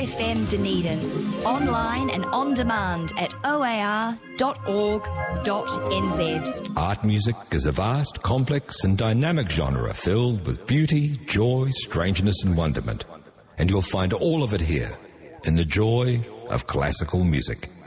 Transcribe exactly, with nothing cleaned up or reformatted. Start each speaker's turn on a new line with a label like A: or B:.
A: F M Dunedin. Online and on demand at o a r dot org dot n z.
B: Art music is a vast, complex and dynamic genre filled with beauty, joy, strangeness and wonderment. And you'll find all of it here in the joy of classical music.